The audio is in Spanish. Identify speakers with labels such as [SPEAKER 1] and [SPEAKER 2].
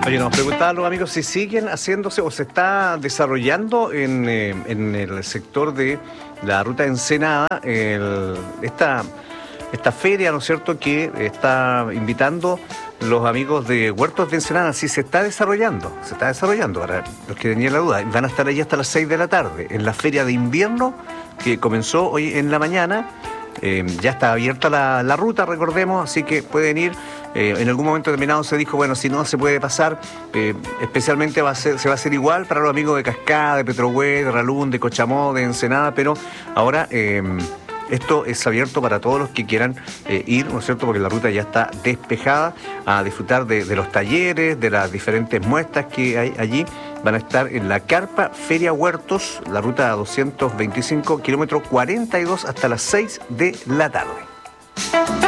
[SPEAKER 1] Oye, nos preguntaban los amigos si siguen haciéndose o se está desarrollando en el sector de la ruta de Ensenada esta feria, ¿no es cierto?, que está invitando los amigos de Huertos de Ensenada. Sí, se está desarrollando, para los que tenían la duda. Van a estar allí hasta las 6 de la tarde, en la feria de invierno que comenzó hoy en la mañana. Ya está abierta la ruta, recordemos, así que pueden ir. En algún momento determinado se dijo, bueno, si no se puede pasar, especialmente se va a hacer igual para los amigos de Cascada, de Petrohue, de Ralún, de Cochamó, de Ensenada, pero ahora esto es abierto para todos los que quieran ir, ¿no es cierto?, porque la ruta ya está despejada, a disfrutar de los talleres, de las diferentes muestras que hay allí. Van a estar en la Carpa Feria Huertos, la ruta 225, kilómetro 42, hasta las 6 de la tarde.